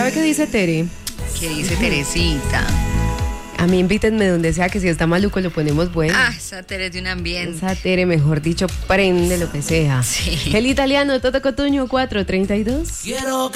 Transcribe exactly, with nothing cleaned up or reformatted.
¿Sabe qué dice Tere? ¿Qué dice Teresita? A mí invítenme donde sea, que si está maluco lo ponemos bueno. Ah, esa Tere es de un ambiente. Esa Tere, mejor dicho, prende lo que sea. Sí. El italiano Toto Cotuño cuatro treinta y dos. Quiero